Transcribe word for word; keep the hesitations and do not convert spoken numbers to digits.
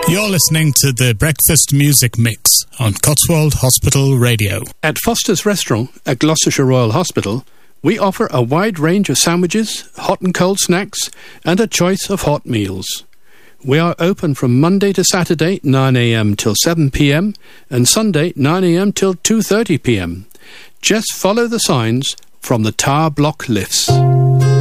You're listening to the Breakfast Music Mix on Cotswold Hospital Radio. At Foster's Restaurant at Gloucestershire Royal Hospital, we offer a wide range of sandwiches, hot and cold snacks, and a choice of hot meals. We are open from Monday to Saturday, nine a m till seven p m, and Sunday, nine a m till two thirty p m. Just follow the signs from the tower block lifts.